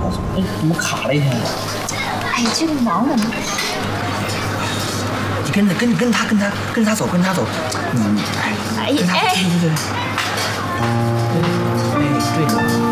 哎，怎么卡了一下？ 哎，这个忙什么？ 你跟他走，哎， 哎， 对。哎，对。